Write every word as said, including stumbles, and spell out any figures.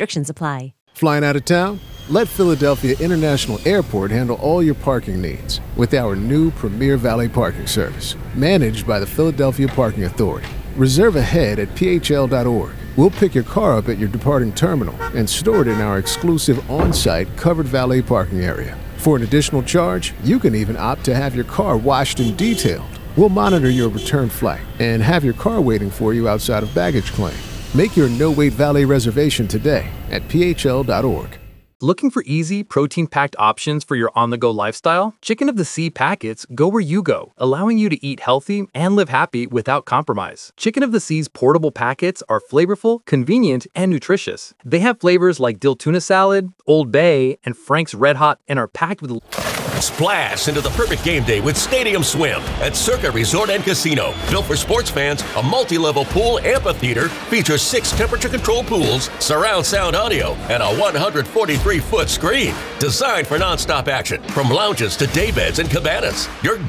Restrictions apply. Flying out of town? Let Philadelphia International Airport handle all your parking needs with our new Premier Valet Parking Service, managed by the Philadelphia Parking Authority. Reserve ahead at P H L dot org. We'll pick your car up at your departing terminal and store it in our exclusive on-site covered valet parking area. For an additional charge, you can even opt to have your car washed and detailed. We'll monitor your return flight and have your car waiting for you outside of baggage claim. Make your no-wait valet reservation today at P H L dot org. Looking for easy, protein-packed options for your on-the-go lifestyle? Chicken of the Sea packets go where you go, allowing you to eat healthy and live happy without compromise. Chicken of the Sea's portable packets are flavorful, convenient, and nutritious. They have flavors like dill tuna salad, Old Bay, and Frank's Red Hot, and are packed with... Splash into the perfect game day with Stadium Swim at Circa Resort and Casino. Built for sports fans, a multi-level pool amphitheater features six temperature-controlled pools, surround sound audio, and a one hundred forty-three foot screen. Designed for non-stop action, from lounges to daybeds and cabanas. Your